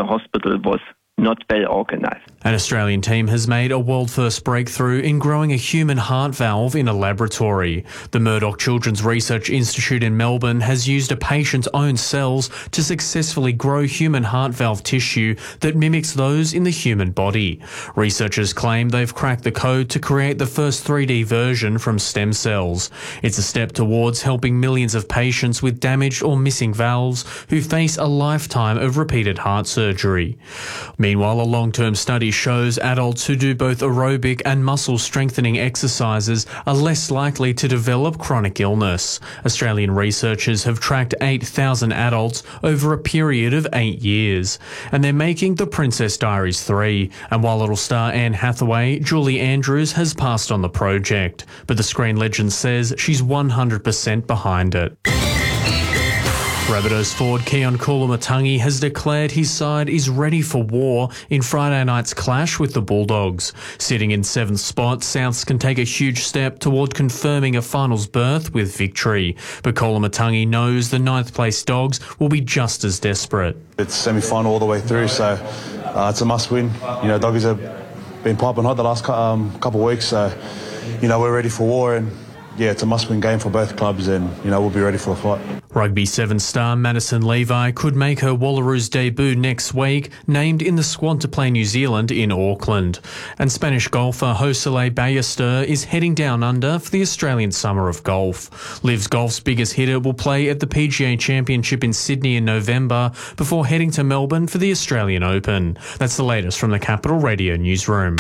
the hospital was not well organised. An Australian team has made a world-first breakthrough in growing a human heart valve in a laboratory. The Murdoch Children's Research Institute in Melbourne has used a patient's own cells to successfully grow human heart valve tissue that mimics those in the human body. Researchers claim they've cracked the code to create the first 3D version from stem cells. It's a step towards helping millions of patients with damaged or missing valves who face a lifetime of repeated heart surgery. Meanwhile, a long-term study shows adults who do both aerobic and muscle strengthening exercises are less likely to develop chronic illness. Australian researchers have tracked 8,000 adults over a period of 8 years, and they're making The Princess Diaries 3. And while it'll star Anne Hathaway, Julie Andrews has passed on the project, but the screen legend says she's 100% behind it. Rabbitohs forward Keon Koloamatangi has declared his side is ready for war in Friday night's clash with the Bulldogs. Sitting in 7th spot, Souths can take a huge step toward confirming a finals berth with victory. But Koloamatangi knows the 9th place Dogs will be just as desperate. It's semi-final all the way through, so it's a must-win. You know, Doggies have been piping hot the last couple of weeks, so, you know, we're ready for war, and yeah, it's a must-win game for both clubs, and, you know, we'll be ready for the fight. Rugby 7 star Madison Levi could make her Wallaroos debut next week, named in the squad to play New Zealand in Auckland. And Spanish golfer Josele Ballester is heading down under for the Australian Summer of Golf. Liv's Golf's biggest hitter will play at the PGA Championship in Sydney in November before heading to Melbourne for the Australian Open. That's the latest from the Capital Radio newsroom.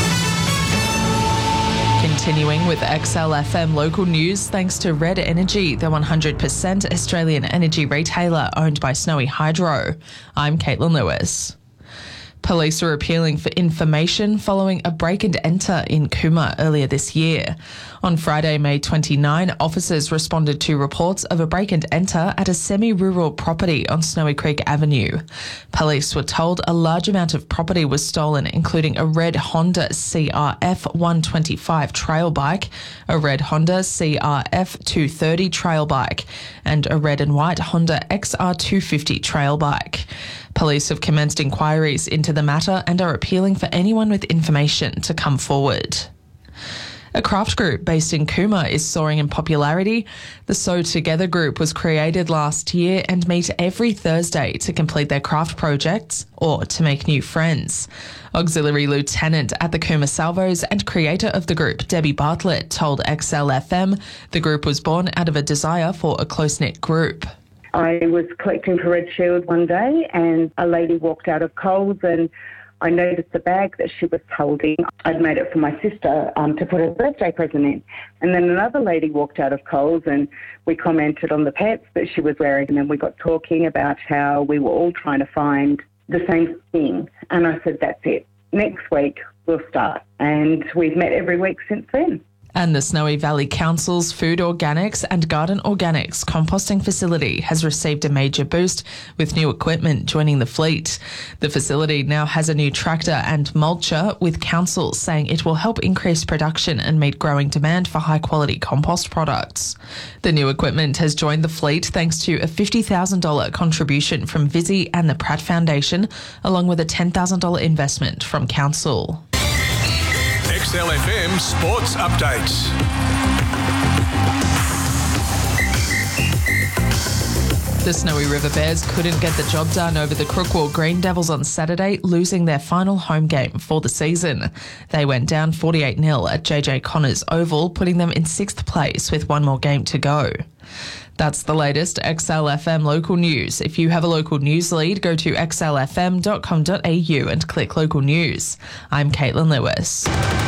Continuing with XLFM local news, thanks to Red Energy, the 100% Australian energy retailer owned by Snowy Hydro. I'm Caitlin Lewis. Police are appealing for information following a break and enter in Cooma earlier this year. On Friday, May 29, officers responded to reports of a break and enter at a semi-rural property on Snowy Creek Avenue. Police were told a large amount of property was stolen, including a red Honda CRF 125 trail bike, a red Honda CRF 230 trail bike, and a red and white Honda XR 250 trail bike. Police have commenced inquiries into the matter and are appealing for anyone with information to come forward. A craft group based in Cooma is soaring in popularity. The Sew Together group was created last year and meet every Thursday to complete their craft projects or to make new friends. Auxiliary Lieutenant at the Cooma Salvos and creator of the group, Debbie Bartlett, told XLFM the group was born out of a desire for a close-knit group. I was collecting for Red Shield one day and a lady walked out of Coles and I noticed the bag that she was holding. I'd made it for my sister to put her birthday present in. And then another lady walked out of Coles and we commented on the pets that she was wearing. And then we got talking about how we were all trying to find the same thing. And I said, that's it. Next week we'll start. And we've met every week since then. And the Snowy Valley Council's Food Organics and Garden Organics composting facility has received a major boost with new equipment joining the fleet. The facility now has a new tractor and mulcher, with council saying it will help increase production and meet growing demand for high-quality compost products. The new equipment has joined the fleet thanks to a $50,000 contribution from Visi and the Pratt Foundation, along with a $10,000 investment from council. XLFM Sports Updates. The Snowy River Bears couldn't get the job done over the Crookwell Green Devils on Saturday, losing their final home game for the season. They went down 48-0 at JJ Connors Oval, putting them in 6th place with one more game to go. That's the latest XLFM local news. If you have a local news lead, go to xlfm.com.au and click local news. I'm Caitlin Lewis.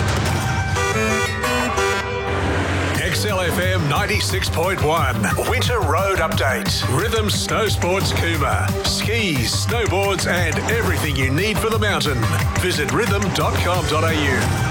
XLFM 96.1 Winter Road Update. Rhythm Snow Sports Cooma. Skis, snowboards and everything you need for the mountain. Visit rhythm.com.au.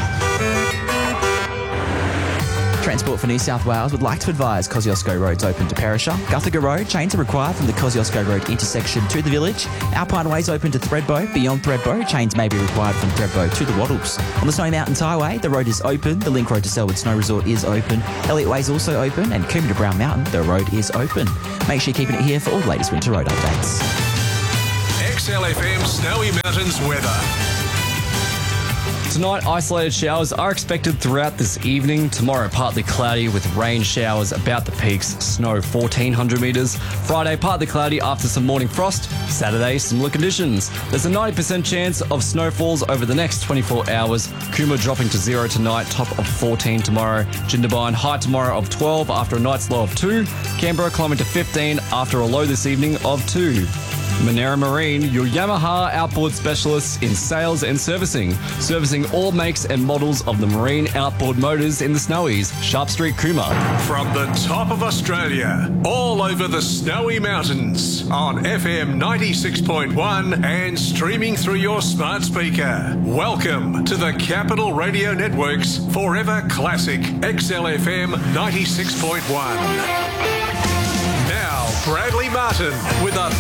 Transport for New South Wales would like to advise Kosciuszko Road's open to Perisher. Guthaga Road, chains are required from the Kosciuszko Road intersection to the village. Alpine Way's open to Thredbo. Beyond Thredbo, chains may be required from Thredbo to the Wattles. On the Snowy Mountains Highway, the road is open. The link road to Selwood Snow Resort is open. Elliott Way's also open, and Coombe to Brown Mountain, the road is open. Make sure you're keeping it here for all the latest winter road updates. XLFM Snowy Mountains weather. Tonight, isolated showers are expected throughout this evening. Tomorrow, partly cloudy with rain showers about the peaks, snow 1,400 metres. Friday, partly cloudy after some morning frost. Saturday, similar conditions. There's a 90% chance of snowfalls over the next 24 hours. Cooma dropping to 0 tonight, top of 14 tomorrow. Jindabyne, high tomorrow of 12 after a night's low of 2. Canberra climbing to 15 after a low this evening of 2. Monera Marine, your Yamaha outboard specialists in sales and servicing. Servicing all makes and models of the marine outboard motors in the Snowies. Sharp Street, Cooma. From the top of Australia, all over the Snowy Mountains, on FM 96.1 and streaming through your smart speaker. Welcome to the Capital Radio Network's Forever Classic XLFM 96.1. Now, Bradley Martin with a